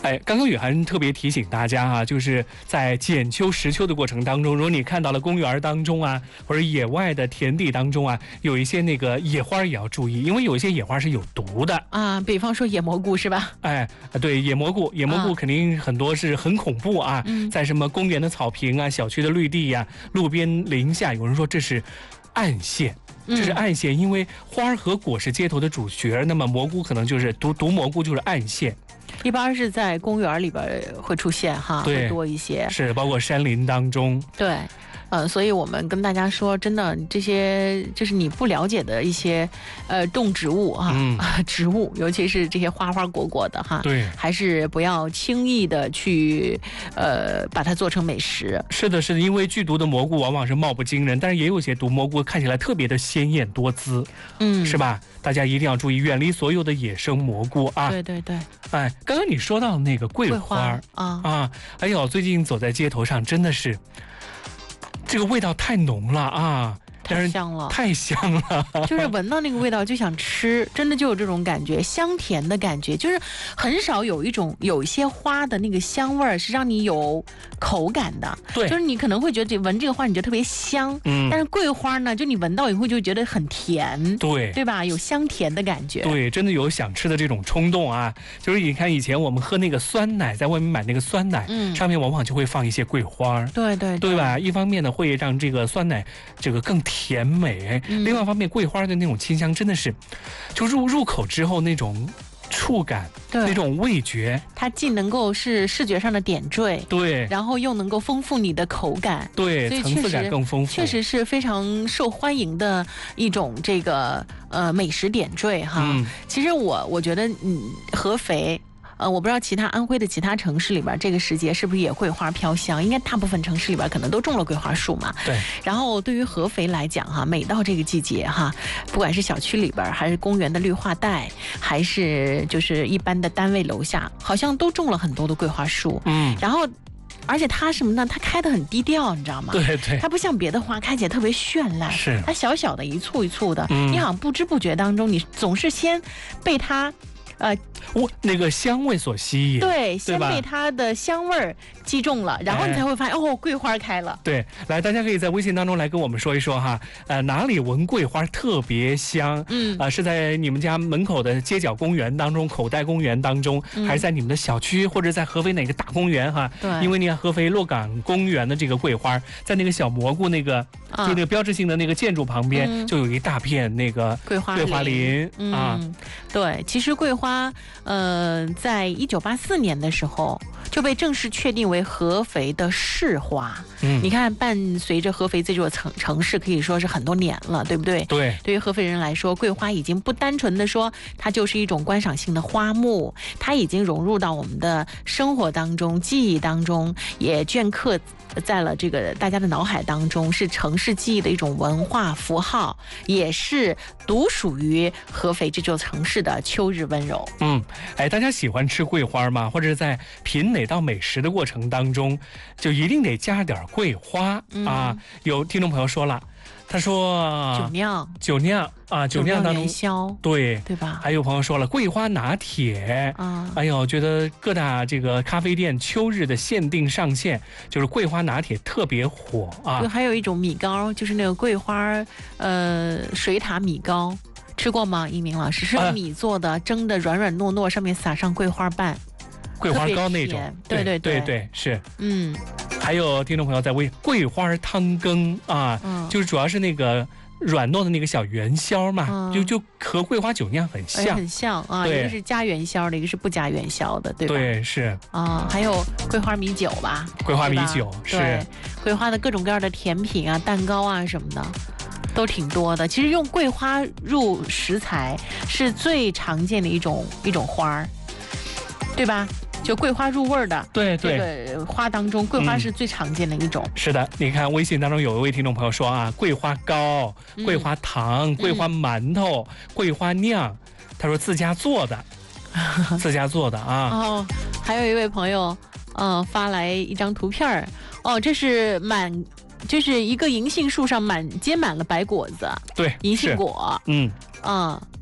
刚刚雨涵特别提醒大家啊，就是在剪秋拾秋的过程当中，如果你看到了公园当中啊，或者野外的田地当中啊，有一些那个野花也要注意，因为有一些野花是有毒的啊，比方说野蘑菇是吧？ 对，野蘑菇肯定很多是很恐怖啊，在什么公园的草坪啊、小区的绿地呀、路边林下，有人说这是暗线。这是暗线，因为花和果是街头的主角，那么蘑菇可能就是毒蘑菇就是暗线。 一般是在公园里边会出现哈，会多一些， 是包括山林当中。 对，所以我们跟大家说，真的这些就是你不了解的一些动植物哈，植物，尤其是这些花花果果的哈， 对， 还是不要轻易的去把它做成美食。 是的，因为剧毒的蘑菇往往是貌不惊人，但是也有些毒蘑菇看起来特别的鲜艳多姿，是吧？大家一定要注意，远离所有的野生蘑菇啊！ 对对对， 刚刚你说到那个桂花啊，哎呦，最近走在街头上，真的是这个味道太浓了啊！ 太香了， 太香了， 就是闻到那个味道就想吃，真的就有这种感觉，香甜的感觉，就是很少有一些花的那个香味儿是让你有口感的， 对， 就是你可能会觉得闻这个花你觉得特别香，但是桂花呢，就你闻到以后就觉得很甜，对吧？有香甜的感觉， 对，真的有想吃的这种冲动啊！就是你看以前我们喝那个酸奶，在外面买那个酸奶，上面往往就会放一些桂花，对吧？一方面呢会让这个酸奶这个更甜美，另外一方面桂花的那种清香真的是，就入口之后那种触感，那种味觉， 它既能够是视觉上的点缀， 对， 然后又能够丰富你的口感， 对，层次感更丰富， 确实是非常受欢迎的一种这个美食点缀哈。其实我觉得合肥。我不知道安徽的其他城市里边这个时节是不是也桂花飘香，应该大部分城市里边可能都种了桂花树嘛。 对。 然后对于合肥来讲哈，每到这个季节哈，不管是小区里边还是公园的绿化带，还是就是一般的单位楼下，好像都种了很多的桂花树。然后而且它什么呢？它开得很低调，你知道吗？ 对， 它不像别的花开起来特别绚烂， 是它小小的一簇一簇的，你好像不知不觉当中，你总是先被它那个香味所吸引， 对，先被它的香味击中了，然后你才会发现桂花开了。 对，来，大家可以在微信当中来跟我们说一说哈，哪里闻桂花特别香？是在你们家门口的街角公园当中、口袋公园当中，还是在你们的小区，或者在合肥哪个大公园哈？ 对， 因为你看合肥洛港公园的这个桂花，在那个小蘑菇那个就那个标志性的那个建筑旁边，就有一大片那个桂花林啊。 对，其实桂花在1984年的时候就被正式确定为合肥的市花。你看，伴随着合肥这座城市可以说是很多年了，对不对？ 对， 对于合肥人来说，桂花已经不单纯的说它就是一种观赏性的花木，它已经融入到我们的生活当中、记忆当中，也镌刻在了这个大家的脑海当中，是城市记忆的一种文化符号，也是独属于合肥这座城市的秋日温柔。 大家喜欢吃桂花吗？或者是在品哪道美食的过程当中，就一定得加点桂花啊？有听众朋友说了，他说酒酿啊，酒酿当中元宵， 对吧？ 还有朋友说了桂花拿铁哎呦，觉得各大这个咖啡店秋日的限定上线就是桂花拿铁特别火啊。 还有一种米糕，就是那个桂花水塔米糕，吃过吗？一鸣老师，是米做的，蒸的软软糯糯，上面撒上桂花瓣， 桂花糕那种。对，是。还有听众朋友在桂花汤羹啊，就是主要是那个软糯的那个小元宵嘛，就和桂花酒酿很像， 啊。一个是加元宵的，一个是不加元宵的，对吧？ 对，是啊。还有桂花米酒吧？ 桂花米酒是桂花的各种各样的甜品啊、蛋糕啊什么的。都挺多的，其实用桂花入食材是最常见的一种花儿，对吧？就桂花入味儿的， 对， 这个花当中，桂花是最常见的一种。 是的，你看微信当中有一位听众朋友说啊，桂花糕、桂花糖、桂花馒头、桂花酿，他说自家做的啊。 还有一位朋友，发来一张图片这是就是一个银杏树上结满了白果子， 对， 银杏果，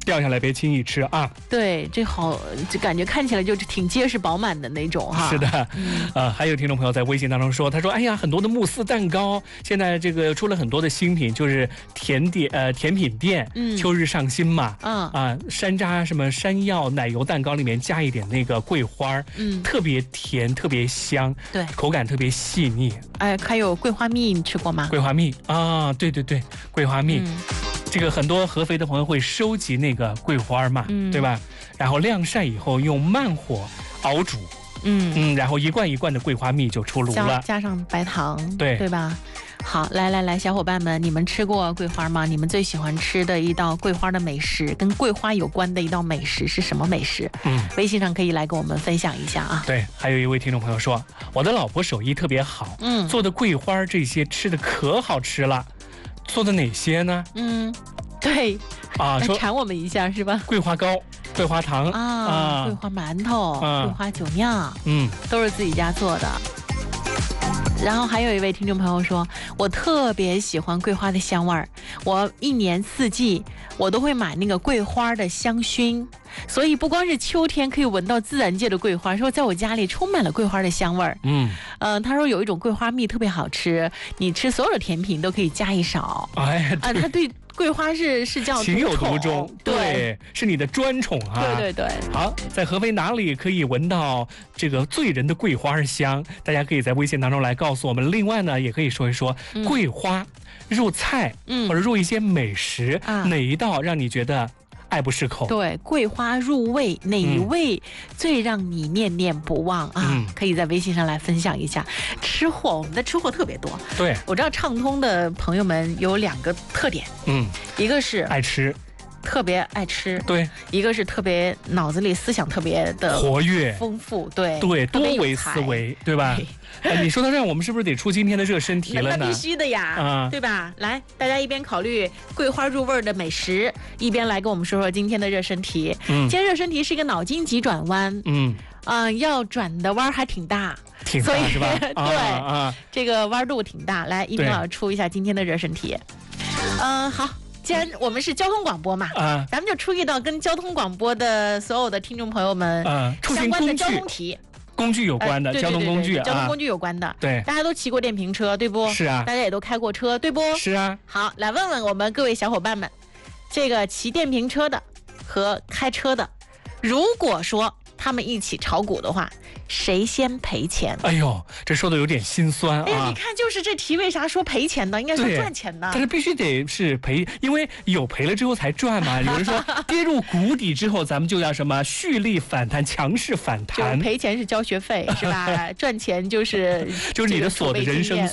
掉下来别轻易吃啊。 对，这好，这感觉看起来就是挺结实饱满的那种哈。 是的，还有听众朋友在微信当中说，他说哎呀，很多的慕斯蛋糕，现在这个出了很多的新品，就是甜品店，秋日上新嘛，山楂什么山药奶油蛋糕里面加一点那个桂花，特别甜，特别香， 对， 口感特别细腻。 哎，还有桂花蜜，你吃过吗？ 桂花蜜啊，对，桂花蜜。这个很多合肥的朋友会收集那个桂花嘛，对吧？然后晾晒以后用慢火熬煮，然后一罐一罐的桂花蜜就出炉了， 加上白糖， 对吧？好，来，小伙伴们，你们吃过桂花吗？你们最喜欢吃的一道桂花的美食，跟桂花有关的一道美食是什么美食？微信上可以来跟我们分享一下啊。 对，还有一位听众朋友说，我的老婆手艺特别好，做的桂花这些吃的可好吃了。做的哪些呢？ 对说馋我们一下是吧？ 桂花糕、桂花糖桂花馒头、桂花酒酿，都是自己家做的。然后还有一位听众朋友说，我特别喜欢桂花的香味儿，我一年四季我都会买那个桂花的香薰，所以不光是秋天可以闻到自然界的桂花，说在我家里充满了桂花的香味儿。他说有一种桂花蜜特别好吃，你吃所有的甜品都可以加一勺。他对桂花是叫情有独钟，对，是你的专宠啊！ 对。 好，在合肥哪里可以闻到这个醉人的桂花香？大家可以在微信当中来告诉我们。另外呢，也可以说一说桂花入菜，或者入一些美食，哪一道让你觉得爱不释口？ 对，桂花入味，哪一味最让你念念不忘啊？可以在微信上来分享一下。吃货，我们的吃货特别多。 对， 我知道畅通的朋友们有2个特点，一个是爱吃， 特别爱吃， 对； 一个是特别脑子里思想特别的活跃、 丰富，对， 多维思维，对吧？你说到这儿，我们是不是得出今天的热身题了呢？ 那必须的呀，对吧？来，大家一边考虑桂花入味的美食，一边来跟我们说说今天的热身题。今天热身题是一个脑筋急转弯，要转的弯还挺大， 所以是吧？对，这个弯度挺大。来，一鸣老师出一下今天的热身题。好。既然我们是交通广播嘛，咱们就出一道跟交通广播的所有的听众朋友们相关的交通题。 工具有关的交通工具， 交通工具有关的， 对， 大家都骑过电瓶车，对不？ 是啊， 大家也都开过车，对不？ 是啊。 好，来问问我们各位小伙伴们，这个骑电瓶车的和开车的，如果说他们一起炒股的话，谁先赔钱？ 哎呦，这说的有点心酸啊！ 哎，你看，就是这题为啥说赔钱呢？应该说赚钱呢。 但是必须得是赔，因为有赔了之后才赚嘛。有人说跌入谷底之后，咱们就要什么蓄力反弹、强势反弹。 就赔钱是交学费是吧？赚钱就是你的所的人生。